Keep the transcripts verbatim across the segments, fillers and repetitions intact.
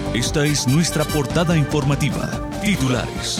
Esta es nuestra portada informativa. Titulares.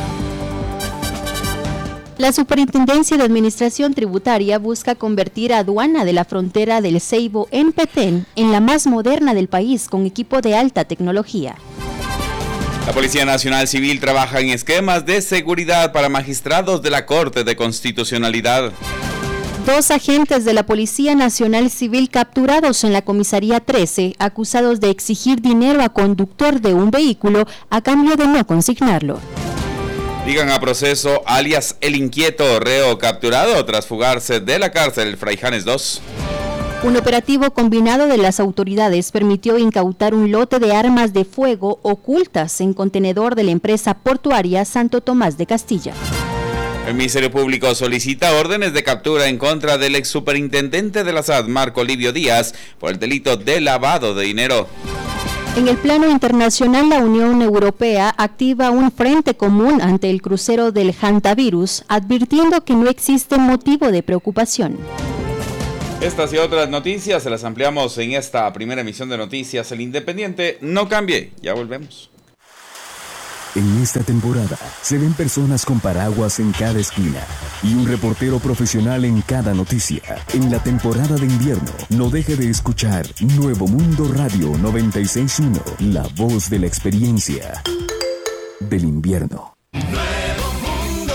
La Superintendencia de Administración Tributaria busca convertir a aduana de la frontera del Ceibo en Petén en la más moderna del país con equipo de alta tecnología. La Policía Nacional Civil trabaja en esquemas de seguridad para magistrados de la Corte de Constitucionalidad. Dos agentes de la Policía Nacional Civil capturados en la Comisaría trece, acusados de exigir dinero a conductor de un vehículo a cambio de no consignarlo. Digan a proceso alias El Inquieto, reo capturado tras fugarse de la cárcel Fraijanes dos. Un operativo combinado de las autoridades permitió incautar un lote de armas de fuego ocultas en contenedor de la empresa portuaria Santo Tomás de Castilla. El Ministerio Público solicita órdenes de captura en contra del ex superintendente de la S A D, Marco Livio Díaz, por el delito de lavado de dinero. En el plano internacional, la Unión Europea activa un frente común ante el crucero del hantavirus, advirtiendo que no existe motivo de preocupación. Estas y otras noticias se las ampliamos en esta primera emisión de Noticias El Independiente. No cambie, ya volvemos. En esta temporada se ven personas con paraguas en cada esquina y un reportero profesional en cada noticia. En la temporada de invierno, no deje de escuchar Nuevo Mundo Radio noventa y seis punto uno, la voz de la experiencia del invierno. Nuevo Mundo.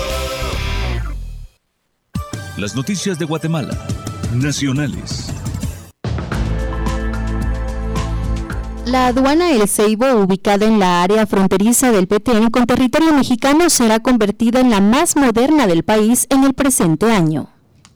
Las noticias de Guatemala, nacionales. La aduana El Ceibo, ubicada en la área fronteriza del Petén con territorio mexicano, será convertida en la más moderna del país en el presente año.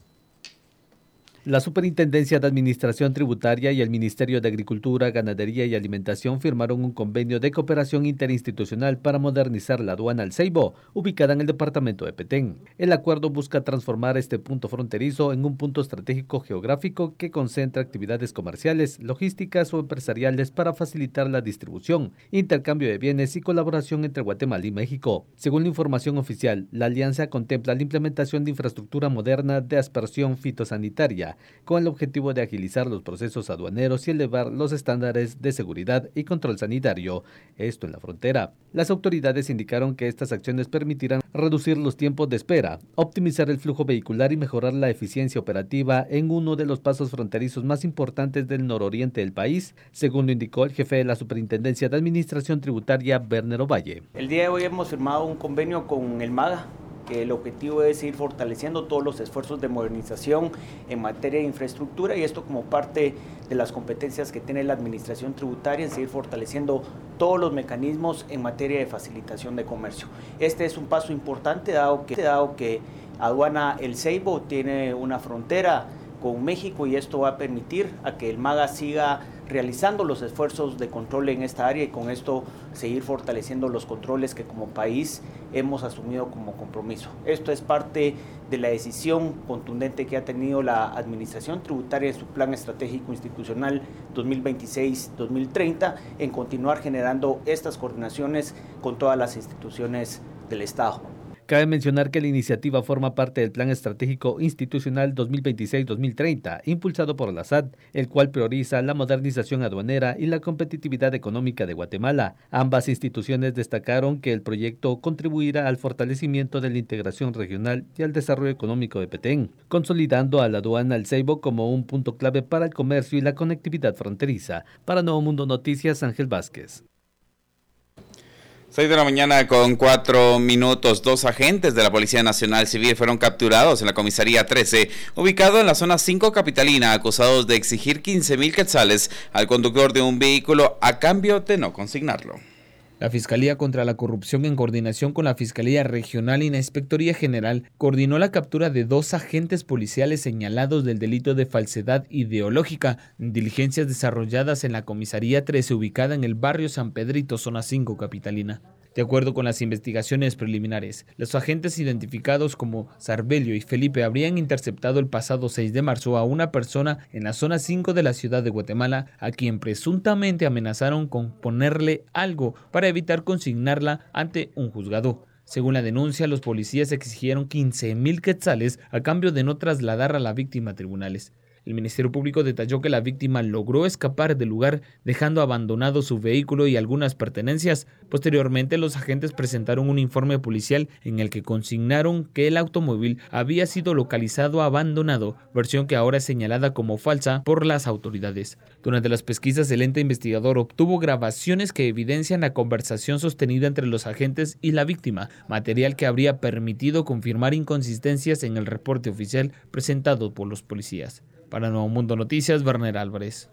La Superintendencia de Administración Tributaria y el Ministerio de Agricultura, Ganadería y Alimentación firmaron un convenio de cooperación interinstitucional para modernizar la aduana El Ceibo, ubicada en el departamento de Petén. El acuerdo busca transformar este punto fronterizo en un punto estratégico geográfico que concentra actividades comerciales, logísticas o empresariales para facilitar la distribución, intercambio de bienes y colaboración entre Guatemala y México. Según la información oficial, la alianza contempla la implementación de infraestructura moderna de aspersión fitosanitaria, con el objetivo de agilizar los procesos aduaneros y elevar los estándares de seguridad y control sanitario, esto en la frontera. Las autoridades indicaron que estas acciones permitirán reducir los tiempos de espera, optimizar el flujo vehicular y mejorar la eficiencia operativa en uno de los pasos fronterizos más importantes del nororiente del país, según lo indicó el jefe de la Superintendencia de Administración Tributaria, Berner Ovalle. El día de hoy hemos firmado un convenio con el MAGA, que el objetivo es ir fortaleciendo todos los esfuerzos de modernización en materia de infraestructura, y esto como parte de las competencias que tiene la administración tributaria en seguir fortaleciendo todos los mecanismos en materia de facilitación de comercio. Este es un paso importante dado que, dado que aduana El Ceibo tiene una frontera con México, y esto va a permitir a que el MAGA siga realizando los esfuerzos de control en esta área y con esto seguir fortaleciendo los controles que como país hemos asumido como compromiso. Esto es parte de la decisión contundente que ha tenido la Administración Tributaria en su Plan Estratégico Institucional dos mil veintiséis a dos mil treinta en continuar generando estas coordinaciones con todas las instituciones del Estado. Cabe mencionar que la iniciativa forma parte del Plan Estratégico Institucional dos mil veintiséis a dos mil treinta, impulsado por la S A D, el cual prioriza la modernización aduanera y la competitividad económica de Guatemala. Ambas instituciones destacaron que el proyecto contribuirá al fortalecimiento de la integración regional y al desarrollo económico de Petén, consolidando a la aduana El Ceibo como un punto clave para el comercio y la conectividad fronteriza. Para Nuevo Mundo Noticias, Ángel Vázquez. seis de la mañana con cuatro minutos. Dos agentes de la Policía Nacional Civil fueron capturados en la Comisaría trece, ubicado en la zona cinco capitalina, acusados de exigir quince mil quetzales al conductor de un vehículo a cambio de no consignarlo. La Fiscalía contra la Corrupción, en coordinación con la Fiscalía Regional y la Inspectoría General, coordinó la captura de dos agentes policiales señalados del delito de falsedad ideológica, en diligencias desarrolladas en la Comisaría trece, ubicada en el barrio San Pedrito, zona cinco capitalina. De acuerdo con las investigaciones preliminares, los agentes identificados como Sarbelio y Felipe habrían interceptado el pasado seis de marzo a una persona en la zona cinco de la ciudad de Guatemala, a quien presuntamente amenazaron con ponerle algo para evitar consignarla ante un juzgado. Según la denuncia, los policías exigieron quince mil quetzales a cambio de no trasladar a la víctima a tribunales. El Ministerio Público detalló que la víctima logró escapar del lugar dejando abandonado su vehículo y algunas pertenencias. Posteriormente, los agentes presentaron un informe policial en el que consignaron que el automóvil había sido localizado abandonado, versión que ahora es señalada como falsa por las autoridades. Durante las pesquisas, el ente investigador obtuvo grabaciones que evidencian la conversación sostenida entre los agentes y la víctima, material que habría permitido confirmar inconsistencias en el reporte oficial presentado por los policías. Para Nuevo Mundo Noticias, Werner Álvarez.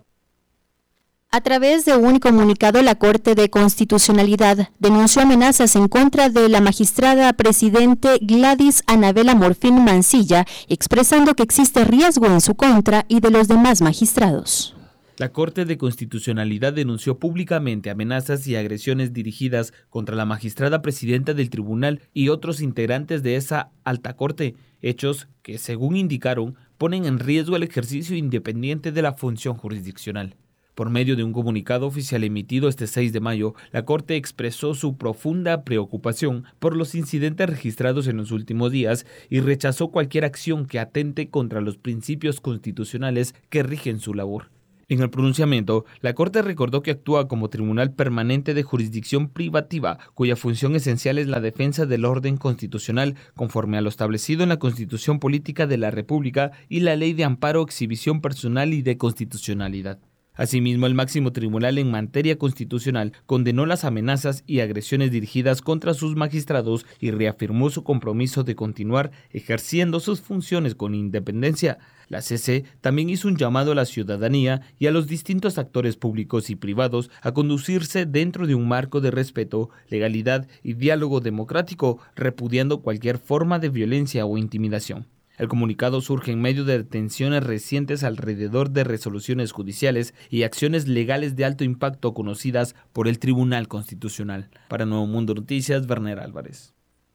A través de un comunicado, la Corte de Constitucionalidad denunció amenazas en contra de la magistrada presidente Gladys Anabela Morfín Mancilla, expresando que existe riesgo en su contra y de los demás magistrados. La Corte de Constitucionalidad denunció públicamente amenazas y agresiones dirigidas contra la magistrada presidenta del tribunal y otros integrantes de esa alta corte, hechos que, según indicaron, ponen en riesgo el ejercicio independiente de la función jurisdiccional. Por medio de un comunicado oficial emitido este seis de mayo, la Corte expresó su profunda preocupación por los incidentes registrados en los últimos días y rechazó cualquier acción que atente contra los principios constitucionales que rigen su labor. En el pronunciamiento, la Corte recordó que actúa como tribunal permanente de jurisdicción privativa, cuya función esencial es la defensa del orden constitucional, conforme a lo establecido en la Constitución Política de la República y la Ley de Amparo, Exhibición Personal y de Constitucionalidad. Asimismo, el máximo tribunal en materia constitucional condenó las amenazas y agresiones dirigidas contra sus magistrados y reafirmó su compromiso de continuar ejerciendo sus funciones con independencia. La C C también hizo un llamado a la ciudadanía y a los distintos actores públicos y privados a conducirse dentro de un marco de respeto, legalidad y diálogo democrático, repudiando cualquier forma de violencia o intimidación. El comunicado surge en medio de tensiones recientes alrededor de resoluciones judiciales y acciones legales de alto impacto conocidas por el Tribunal Constitucional. Para Nuevo Mundo Noticias, Werner Álvarez.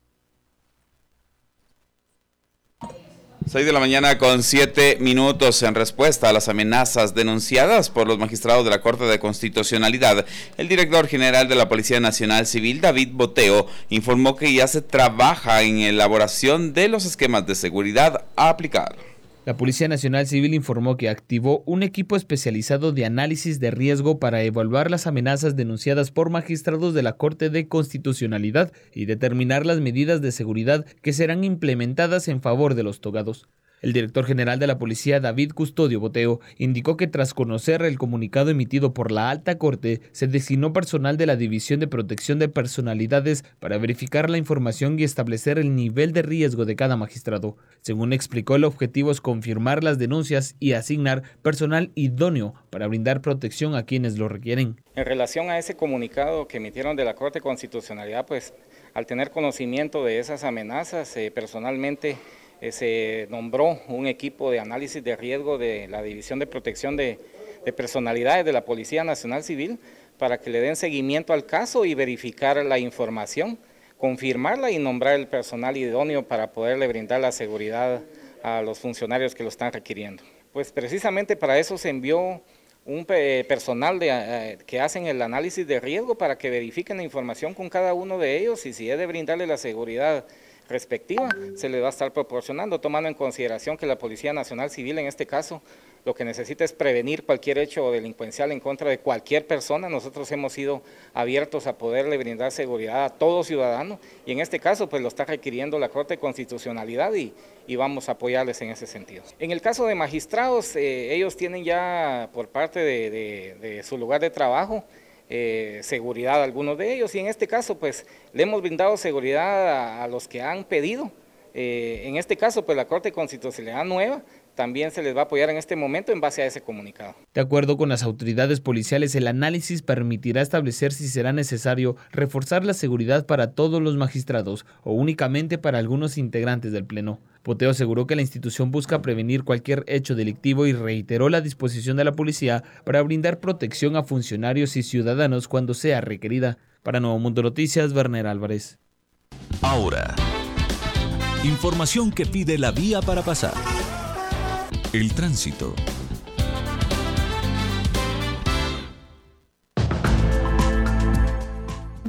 seis de la mañana con siete minutos. En respuesta a las amenazas denunciadas por los magistrados de la Corte de Constitucionalidad, el director general de la Policía Nacional Civil, David Boteo, informó que ya se trabaja en elaboración de los esquemas de seguridad a aplicar. La Policía Nacional Civil informó que activó un equipo especializado de análisis de riesgo para evaluar las amenazas denunciadas por magistrados de la Corte de Constitucionalidad y determinar las medidas de seguridad que serán implementadas en favor de los togados. El director general de la Policía, David Custodio Boteo, indicó que tras conocer el comunicado emitido por la Alta Corte, se designó personal de la División de Protección de Personalidades para verificar la información y establecer el nivel de riesgo de cada magistrado. Según explicó, el objetivo es confirmar las denuncias y asignar personal idóneo para brindar protección a quienes lo requieren. En relación a ese comunicado que emitieron de la Corte de Constitucionalidad, pues al tener conocimiento de esas amenazas, eh, personalmente se nombró un equipo de análisis de riesgo de la División de Protección de, de Personalidades de la Policía Nacional Civil para que le den seguimiento al caso y verificar la información, confirmarla y nombrar el personal idóneo para poderle brindar la seguridad a los funcionarios que lo están requiriendo. Pues precisamente para eso se envió un personal de, eh, que hacen el análisis de riesgo para que verifiquen la información con cada uno de ellos y si es de brindarle la seguridad respectiva, se le va a estar proporcionando, tomando en consideración que la Policía Nacional Civil en este caso lo que necesita es prevenir cualquier hecho delincuencial en contra de cualquier persona. Nosotros hemos sido abiertos a poderle brindar seguridad a todo ciudadano y en este caso pues lo está requiriendo la Corte de Constitucionalidad y, y vamos a apoyarles en ese sentido. En el caso de magistrados, eh, ellos tienen ya por parte de, de, de su lugar de trabajo Eh, seguridad a algunos de ellos y en este caso pues le hemos brindado seguridad a, a los que han pedido. Eh, en este caso pues la Corte de Constitucionalidad nueva también se les va a apoyar en este momento en base a ese comunicado. De acuerdo con las autoridades policiales, el análisis permitirá establecer si será necesario reforzar la seguridad para todos los magistrados o únicamente para algunos integrantes del Pleno. Boteo aseguró que la institución busca prevenir cualquier hecho delictivo y reiteró la disposición de la policía para brindar protección a funcionarios y ciudadanos cuando sea requerida. Para Nuevo Mundo Noticias, Werner Álvarez. Ahora, información que pide la vía para pasar. El tránsito.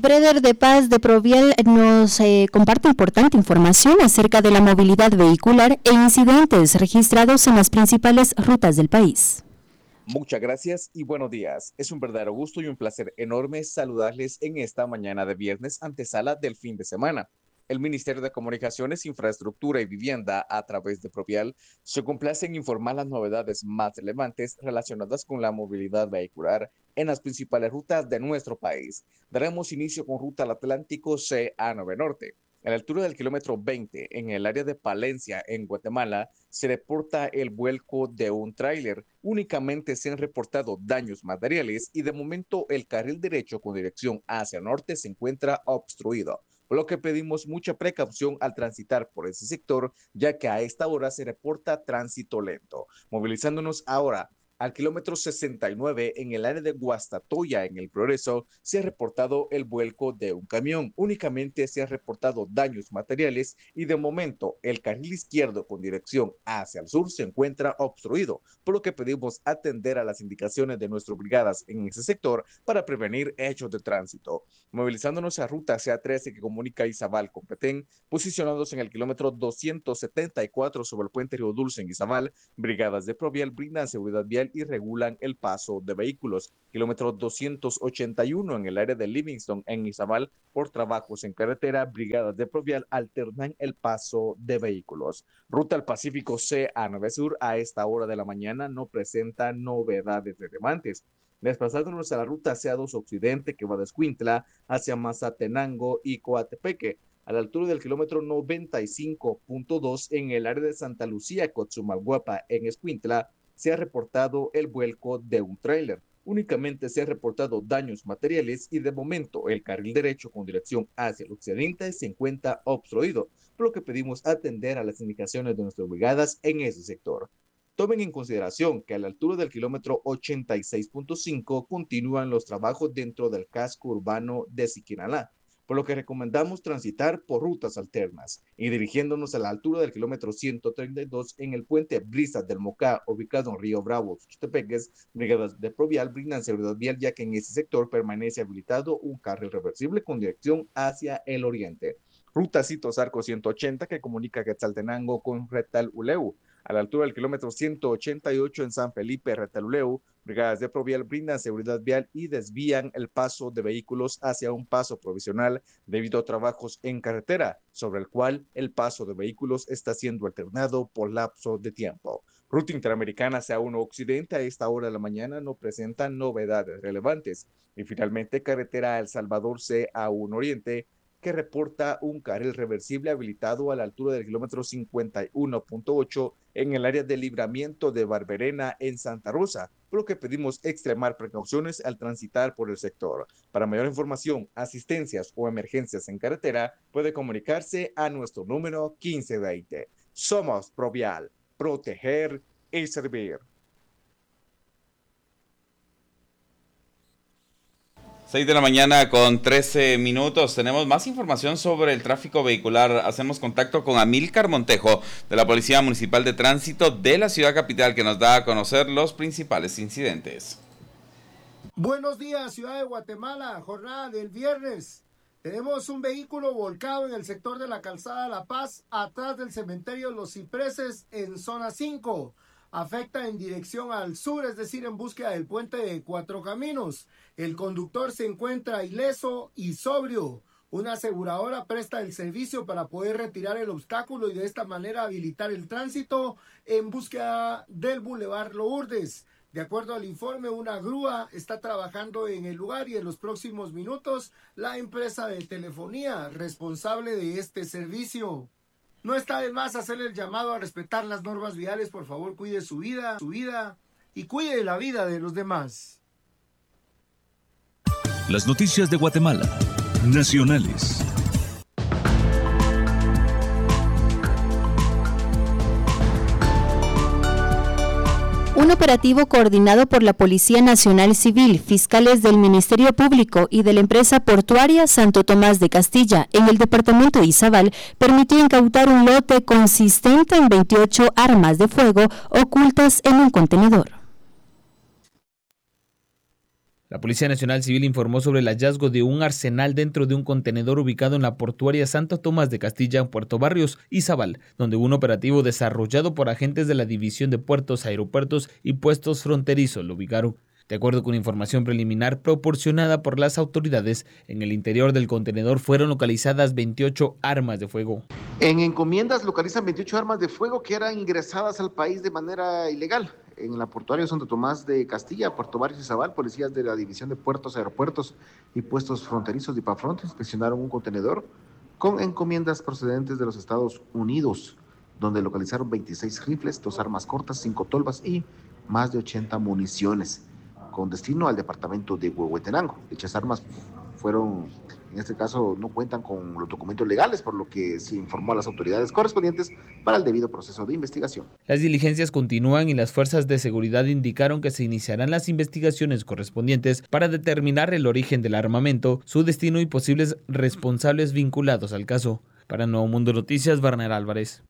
Breder de Paz de Provial nos eh, comparte importante información acerca de la movilidad vehicular e incidentes registrados en las principales rutas del país. Muchas gracias y buenos días. Es un verdadero gusto y un placer enorme saludarles en esta mañana de viernes, antesala del fin de semana. El Ministerio de Comunicaciones, Infraestructura y Vivienda, a través de Provial, se complace en informar las novedades más relevantes relacionadas con la movilidad vehicular en las principales rutas de nuestro país. Daremos inicio con Ruta al Atlántico C A nueve Norte. A la altura del kilómetro veinte, en el área de Palencia, en Guatemala, se reporta el vuelco de un tráiler. Únicamente se han reportado daños materiales y de momento el carril derecho con dirección hacia el norte se encuentra obstruido, por lo que pedimos mucha precaución al transitar por ese sector, ya que a esta hora se reporta tránsito lento. Movilizándonos ahora al kilómetro sesenta y nueve, en el área de Guastatoya, en el Progreso, se ha reportado el vuelco de un camión. Únicamente se han reportado daños materiales y de momento el carril izquierdo con dirección hacia el sur se encuentra obstruido, por lo que pedimos atender a las indicaciones de nuestras brigadas en ese sector para prevenir hechos de tránsito. Movilizándonos a ruta C A trece que comunica Izabal con Petén, posicionados en el kilómetro doscientos setenta y cuatro sobre el puente Río Dulce en Izabal, brigadas de Provial brindan seguridad vial y regulan el paso de vehículos. Kilómetro doscientos ochenta y uno en el área de Livingston en Izabal, por trabajos en carretera, brigadas de Provial alternan el paso de vehículos. Ruta al Pacífico C A nueve Sur a esta hora de la mañana no presenta novedades relevantes. Desplazándonos a la ruta C A dos Occidente que va de Escuintla hacia Mazatenango y Coatepeque, a la altura del kilómetro noventa y cinco punto dos en el área de Santa Lucía, Cotzumalguapa en Escuintla, se ha reportado el vuelco de un tráiler. Únicamente se han reportado daños materiales y de momento el carril derecho con dirección hacia el occidente se encuentra obstruido, por lo que pedimos atender a las indicaciones de nuestras brigadas en ese sector. Tomen en consideración que a la altura del kilómetro ochenta y seis punto cinco continúan los trabajos dentro del casco urbano de Siquinalá, por lo que recomendamos transitar por rutas alternas y dirigiéndonos a la altura del kilómetro ciento treinta y dos en el puente Brisas del Mocá, ubicado en Río Bravo, Xochitepeques, brigadas de Provial brindan seguridad vial ya que en ese sector permanece habilitado un carril reversible con dirección hacia el oriente. Ruta Citos Arco ciento ochenta que comunica Quetzaltenango con Retaluleu. A la altura del kilómetro ciento ochenta y ocho en San Felipe, Retaluleu, brigadas de Provial brindan seguridad vial y desvían el paso de vehículos hacia un paso provisional debido a trabajos en carretera, sobre el cual el paso de vehículos está siendo alternado por lapso de tiempo. Ruta Interamericana C A uno Occidente a esta hora de la mañana no presenta novedades relevantes. Y finalmente carretera El Salvador C A uno Oriente, que reporta un carril reversible habilitado a la altura del kilómetro cincuenta y uno punto ocho en el área de libramiento de Barberena en Santa Rosa, por lo que pedimos extremar precauciones al transitar por el sector. Para mayor información, asistencias o emergencias en carretera, puede comunicarse a nuestro número quince veinte. Somos Provial, proteger y servir. seis de la mañana con trece minutos. Tenemos más información sobre el tráfico vehicular. Hacemos contacto con Amílcar Montejo de la Policía Municipal de Tránsito de la ciudad capital, que nos da a conocer los principales incidentes. Buenos días, ciudad de Guatemala. Jornada del viernes. Tenemos un vehículo volcado en el sector de la calzada La Paz, atrás del cementerio Los Cipreses en zona cinco. Afecta en dirección al sur, es decir, en búsqueda del puente de Cuatro Caminos. El conductor se encuentra ileso y sobrio. Una aseguradora presta el servicio para poder retirar el obstáculo y de esta manera habilitar el tránsito en búsqueda del Boulevard Lourdes. De acuerdo al informe, una grúa está trabajando en el lugar y en los próximos minutos la empresa de telefonía responsable de este servicio. No está de más hacer el llamado a respetar las normas viales. Por favor, cuide su vida, su vida y cuide la vida de los demás. Las noticias de Guatemala, nacionales. Un operativo coordinado por la Policía Nacional Civil, fiscales del Ministerio Público y de la empresa portuaria Santo Tomás de Castilla en el departamento de Izabal permitió incautar un lote consistente en veintiocho armas de fuego ocultas en un contenedor. La Policía Nacional Civil informó sobre el hallazgo de un arsenal dentro de un contenedor ubicado en la portuaria Santo Tomás de Castilla, en Puerto Barrios y Zabal, donde un operativo desarrollado por agentes de la División de Puertos, Aeropuertos y Puestos Fronterizos lo ubicaron. De acuerdo con información preliminar proporcionada por las autoridades, en el interior del contenedor fueron localizadas veintiocho armas de fuego. En encomiendas localizan veintiocho armas de fuego que eran ingresadas al país de manera ilegal. En la portuaria Santo Tomás de Castilla, Puerto Barrios y Zabal, policías de la División de Puertos, Aeropuertos y Puestos Fronterizos de Ipafront inspeccionaron un contenedor con encomiendas procedentes de los Estados Unidos, donde localizaron veintiséis rifles, dos armas cortas, cinco tolvas y más de ochenta municiones, con destino al departamento de Huehuetenango. Dichas armas fueron, en este caso, no cuentan con los documentos legales, por lo que se informó a las autoridades correspondientes para el debido proceso de investigación. Las diligencias continúan y las fuerzas de seguridad indicaron que se iniciarán las investigaciones correspondientes para determinar el origen del armamento, su destino y posibles responsables vinculados al caso. Para Nuevo Mundo Noticias, Werner Álvarez.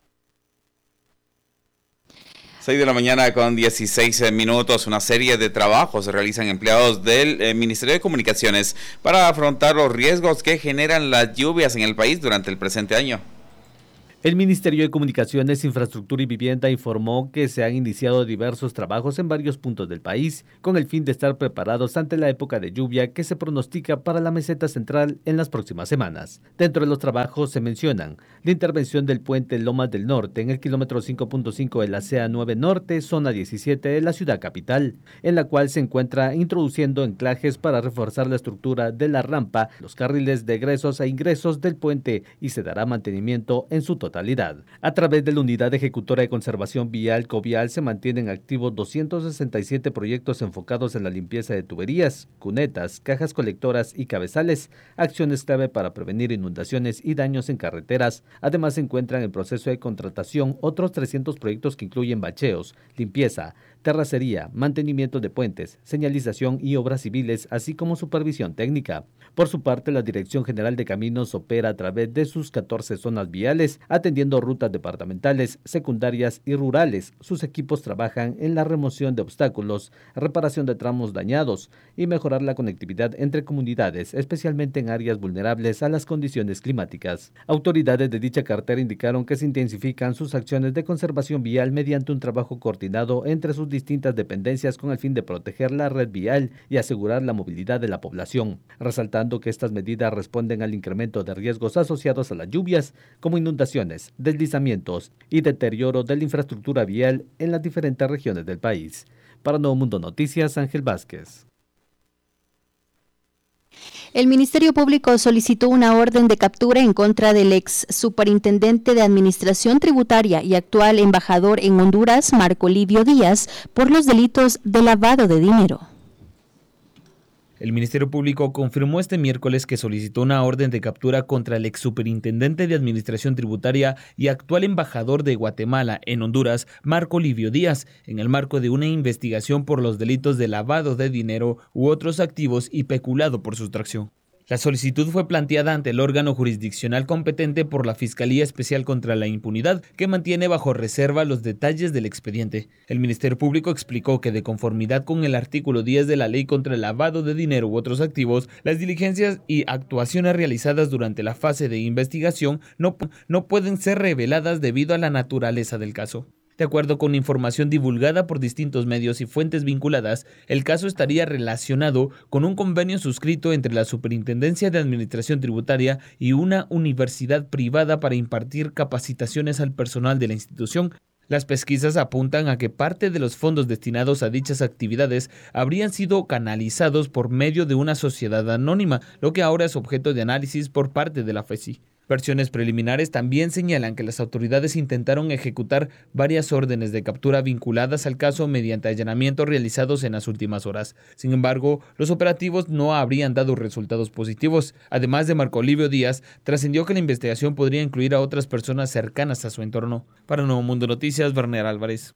seis de la mañana con dieciséis minutos. Una serie de trabajos se realizan empleados del eh, Ministerio de Comunicaciones para afrontar los riesgos que generan las lluvias en el país durante el presente año. El Ministerio de Comunicaciones, Infraestructura y Vivienda informó que se han iniciado diversos trabajos en varios puntos del país con el fin de estar preparados ante la época de lluvia que se pronostica para la meseta central en las próximas semanas. Dentro de los trabajos se mencionan la intervención del puente Lomas del Norte en el kilómetro cinco punto cinco de la C A nueve Norte, zona diecisiete de la ciudad capital, en la cual se encuentra introduciendo anclajes para reforzar la estructura de la rampa, los carriles de egresos e ingresos del puente y se dará mantenimiento en su totalidad. A través de la Unidad Ejecutora de Conservación Vial Covial se mantienen activos doscientos sesenta y siete proyectos enfocados en la limpieza de tuberías, cunetas, cajas colectoras y cabezales, acciones clave para prevenir inundaciones y daños en carreteras. Además se encuentran en proceso de contratación otros trescientos proyectos que incluyen bacheos, limpieza, terracería, mantenimiento de puentes, señalización y obras civiles, así como supervisión técnica. Por su parte, la Dirección General de Caminos opera a través de sus catorce zonas viales, atendiendo rutas departamentales, secundarias y rurales. Sus equipos trabajan en la remoción de obstáculos, reparación de tramos dañados y mejorar la conectividad entre comunidades, especialmente en áreas vulnerables a las condiciones climáticas. Autoridades de dicha cartera indicaron que se intensifican sus acciones de conservación vial mediante un trabajo coordinado entre sus distintas dependencias con el fin de proteger la red vial y asegurar la movilidad de la población, resaltando que estas medidas responden al incremento de riesgos asociados a las lluvias, como inundaciones, deslizamientos y deterioro de la infraestructura vial en las diferentes regiones del país. Para Nuevo Mundo Noticias, Ángel Vázquez. El Ministerio Público solicitó una orden de captura en contra del ex superintendente de Administración Tributaria y actual embajador en Honduras, Marco Livio Díaz, por los delitos de lavado de dinero. El Ministerio Público confirmó este miércoles que solicitó una orden de captura contra el ex superintendente de Administración Tributaria y actual embajador de Guatemala en Honduras, Marco Livio Díaz, en el marco de una investigación por los delitos de lavado de dinero u otros activos y peculado por sustracción. La solicitud fue planteada ante el órgano jurisdiccional competente por la Fiscalía Especial contra la Impunidad, que mantiene bajo reserva los detalles del expediente. El Ministerio Público explicó que, de conformidad con el artículo diez de la Ley contra el Lavado de Dinero u otros activos, las diligencias y actuaciones realizadas durante la fase de investigación no, no pueden ser reveladas debido a la naturaleza del caso. De acuerdo con información divulgada por distintos medios y fuentes vinculadas, el caso estaría relacionado con un convenio suscrito entre la Superintendencia de Administración Tributaria y una universidad privada para impartir capacitaciones al personal de la institución. Las pesquisas apuntan a que parte de los fondos destinados a dichas actividades habrían sido canalizados por medio de una sociedad anónima, lo que ahora es objeto de análisis por parte de la F E C I. Versiones preliminares también señalan que las autoridades intentaron ejecutar varias órdenes de captura vinculadas al caso mediante allanamientos realizados en las últimas horas. Sin embargo, los operativos no habrían dado resultados positivos. Además de Marco Livio Díaz, trascendió que la investigación podría incluir a otras personas cercanas a su entorno. Para Nuevo Mundo Noticias, Werner Álvarez.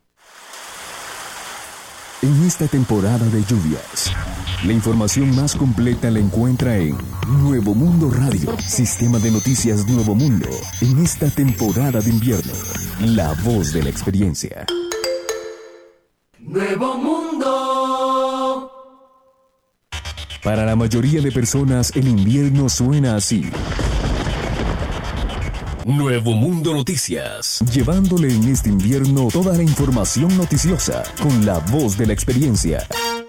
En esta temporada de lluvias, la información más completa la encuentra en Nuevo Mundo Radio, Sistema de Noticias Nuevo Mundo. En esta temporada de invierno, la voz de la experiencia. Nuevo Mundo. Para la mayoría de personas, el invierno suena así. Nuevo Mundo Noticias, llevándole en este invierno toda la información noticiosa con la voz de la experiencia.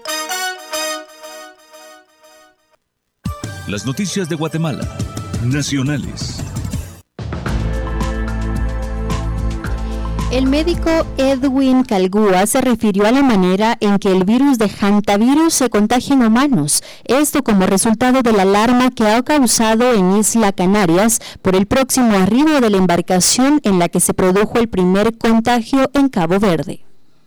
Las noticias de Guatemala, nacionales. El médico Edwin Calgua se refirió a la manera en que el virus de hantavirus se contagia en humanos, esto como resultado de la alarma que ha causado en Isla Canarias por el próximo arribo de la embarcación en la que se produjo el primer contagio en Cabo Verde.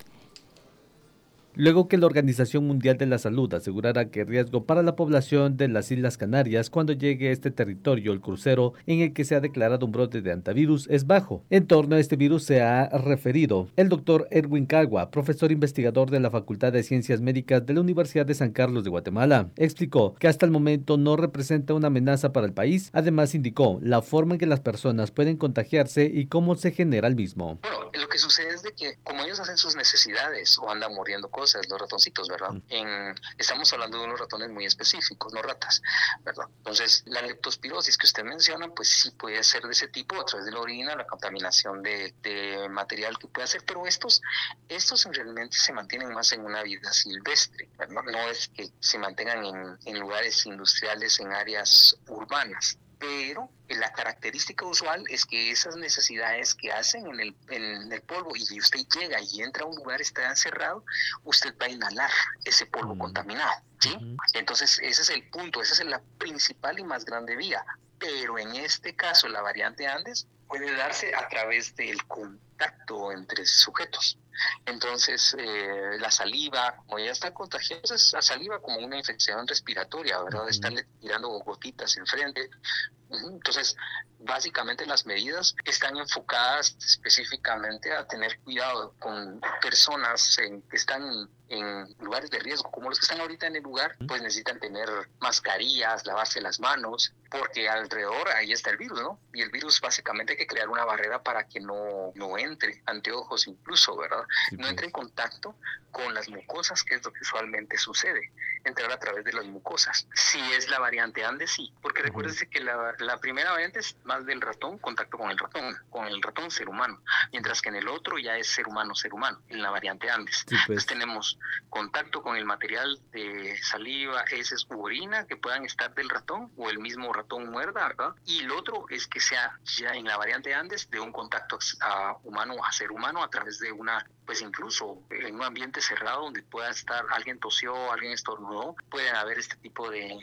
Luego que la Organización Mundial de la Salud asegurara que el riesgo para la población de las Islas Canarias cuando llegue a este territorio el crucero en el que se ha declarado un brote de hantavirus es bajo. En torno a este virus se ha referido el doctor Edwin Calgua, profesor investigador de la Facultad de Ciencias Médicas de la Universidad de San Carlos de Guatemala. Explicó que hasta el momento no representa una amenaza para el país. Además indicó la forma en que las personas pueden contagiarse y cómo se genera el mismo. Bueno, lo que sucede es de que como ellos hacen sus necesidades o andan muriendo cosas, los ratoncitos, ¿verdad? Mm. En, estamos hablando de unos ratones muy específicos, no ratas, ¿verdad? Entonces, la leptospirosis que usted menciona, pues sí puede ser de ese tipo, a través de la orina, la contaminación de, de material que puede hacer, pero estos, estos realmente se mantienen más en una vida silvestre, ¿verdad? No es que se mantengan en, en lugares industriales, en áreas urbanas. Pero la característica usual es que esas necesidades que hacen en el, en el polvo y usted llega y entra a un lugar, está encerrado, usted va a inhalar ese polvo mm. contaminado, ¿sí? Mm. Entonces ese es el punto, esa es la principal y más grande vía. Pero en este caso la variante Andes puede darse a través del contacto entre sujetos. Entonces eh, la saliva, como ya está contagiosa, es la saliva como una infección respiratoria, ¿verdad? De estarle tirando gotitas enfrente. Entonces, básicamente las medidas están enfocadas específicamente a tener cuidado con personas en, que están en lugares de riesgo, como los que están ahorita en el lugar, pues necesitan tener mascarillas, lavarse las manos, porque alrededor ahí está el virus, ¿no? Y el virus básicamente hay que crear una barrera para que no, no entre, anteojos incluso, ¿verdad? Sí, no entre en contacto con las mucosas, que es lo que usualmente sucede, entrar a través de las mucosas. Si es la variante Andes, sí, porque uh-huh. recuérdense que la, la primera variante es más del ratón, contacto con el ratón, con el ratón ser humano, mientras que en el otro ya es ser humano, ser humano, en la variante Andes. Sí, pues. Entonces tenemos contacto con el material de saliva, heces u orina que puedan estar del ratón o el mismo ratón muerda, ¿verdad? Y el otro es que sea ya en la variante Andes de un contacto a humano a ser humano a través de una, pues incluso en un ambiente cerrado donde pueda estar, alguien tosió, alguien estornudó, pueden haber este tipo de,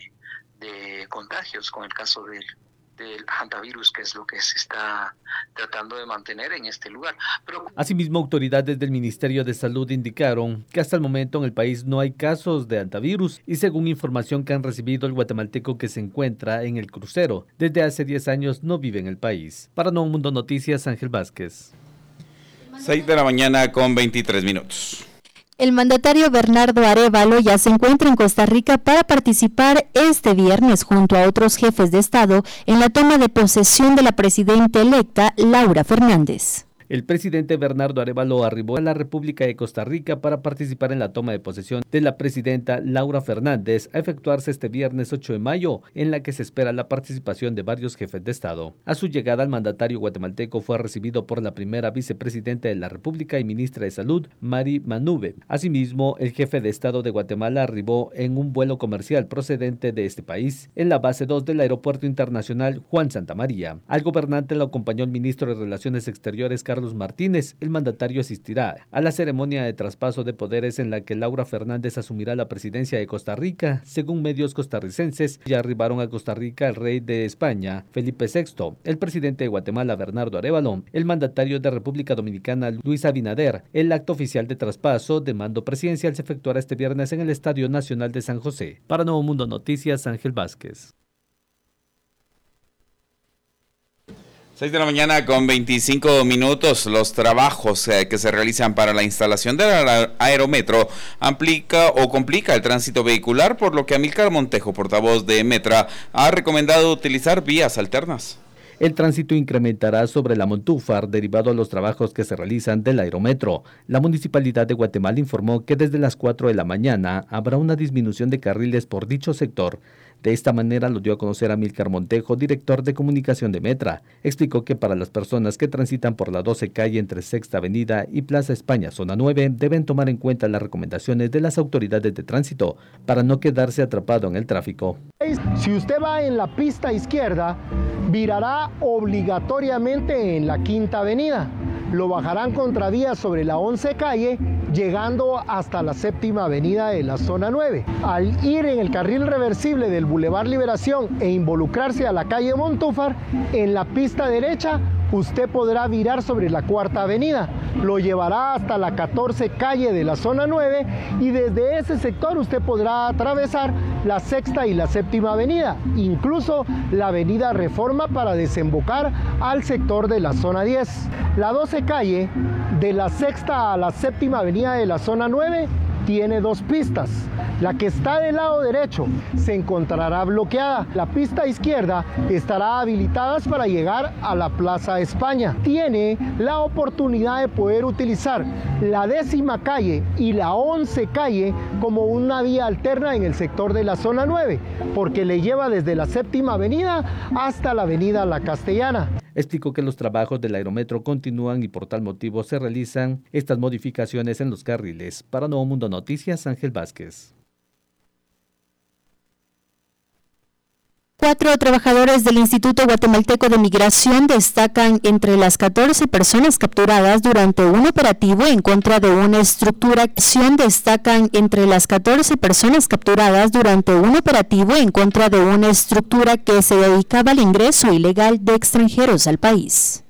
de contagios con el caso del del hantavirus, que es lo que se está tratando de mantener en este lugar. Pero... Asimismo, autoridades del Ministerio de Salud indicaron que hasta el momento en el país no hay casos de hantavirus y según información que han recibido, el guatemalteco que se encuentra en el crucero desde hace diez años no vive en el país. Para Nuevo Mundo Noticias, Ángel Vázquez. seis de la mañana con veintitrés minutos. El mandatario Bernardo Arévalo ya se encuentra en Costa Rica para participar este viernes junto a otros jefes de Estado en la toma de posesión de la presidenta electa Laura Fernández. El presidente Bernardo Arévalo arribó a la República de Costa Rica para participar en la toma de posesión de la presidenta Laura Fernández a efectuarse este viernes ocho de mayo, en la que se espera la participación de varios jefes de Estado. A su llegada, el mandatario guatemalteco fue recibido por la primera vicepresidenta de la República y ministra de Salud, Mari Manube. Asimismo, el jefe de Estado de Guatemala arribó en un vuelo comercial procedente de este país en la base dos del Aeropuerto Internacional Juan Santamaría. Al gobernante lo acompañó el ministro de Relaciones Exteriores, Carlos Martínez. El mandatario asistirá a la ceremonia de traspaso de poderes en la que Laura Fernández asumirá la presidencia de Costa Rica. Según medios costarricenses, ya arribaron a Costa Rica el rey de España, Felipe sexto, el presidente de Guatemala, Bernardo Arévalo, el mandatario de República Dominicana, Luis Abinader. El acto oficial de traspaso de mando presidencial se efectuará este viernes en el Estadio Nacional de San José. Para Nuevo Mundo Noticias, Ángel Vázquez. seis de la mañana con veinticinco minutos. Los trabajos eh, que se realizan para la instalación del aerometro amplica o complica el tránsito vehicular, por lo que Amílcar Montejo, portavoz de Metra, ha recomendado utilizar vías alternas. El tránsito incrementará sobre la Montúfar derivado a los trabajos que se realizan del aerometro. La Municipalidad de Guatemala informó que desde las cuatro de la mañana habrá una disminución de carriles por dicho sector. De esta manera lo dio a conocer Amílcar Montejo, director de comunicación de Metra. Explicó que para las personas que transitan por la doce calle entre Sexta Avenida y Plaza España, zona nueve, deben tomar en cuenta las recomendaciones de las autoridades de tránsito para no quedarse atrapado en el tráfico. Si usted va en la pista izquierda, virará obligatoriamente en la Quinta Avenida. Lo bajarán contravía sobre la once calle, llegando hasta la Séptima Avenida de la zona nueve. Al ir en el carril reversible del Boulevard Liberación e involucrarse a la calle Montúfar, en la pista derecha, usted podrá virar sobre la Cuarta Avenida. Lo llevará hasta la catorce calle de la zona nueve y desde ese sector usted podrá atravesar la Sexta y la Séptima Avenida, incluso la Avenida Reforma para desembocar al sector de la zona diez. La doce calle, de la Sexta a la Séptima Avenida de la zona nueve, tiene dos pistas. La que está del lado derecho se encontrará bloqueada. La pista izquierda estará habilitada para llegar a la Plaza España. Tiene la oportunidad de poder utilizar la décima calle y la once calle como una vía alterna en el sector de la zona nueve, porque le lleva desde la Séptima Avenida hasta la Avenida La Castellana. Explicó que los trabajos del aerometro continúan y por tal motivo se realizan estas modificaciones en los carriles. Para Nuevo Mundo Noticias, Ángel Vázquez. Cuatro trabajadores del Instituto Guatemalteco de Migración destacan entre las catorce personas capturadas durante un operativo en contra de una estructura. Destacan entre las catorce personas capturadas durante un operativo en contra de una estructura que se dedicaba al ingreso ilegal de extranjeros al país.